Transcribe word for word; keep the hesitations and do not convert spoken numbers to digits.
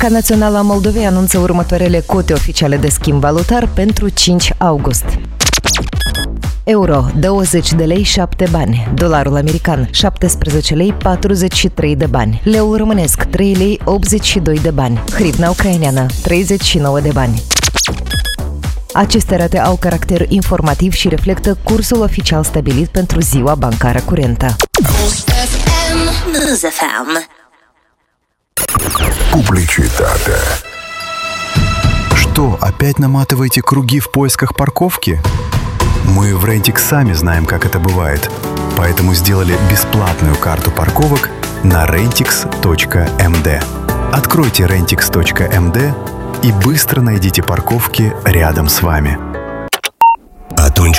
Banca Națională a Moldovei anunță următoarele cote oficiale de schimb valutar pentru cinci august. Euro, douăzeci de lei șapte bani. Dolarul american, șaptesprezece lei patruzeci și trei de bani. Leul românesc, trei lei optzeci și doi de bani. Hrivna ucraineană, treizeci și nouă de bani. Aceste rate au caracter informativ și reflectă cursul oficial stabilit pentru ziua bancară curentă. Публичитата. Что, опять наматываете круги в поисках парковки? Мы в Rentix сами знаем, как это бывает, поэтому сделали бесплатную карту парковок на rentix точка эм дэ. Откройте rentix точка эм дэ и быстро найдите парковки рядом с вами.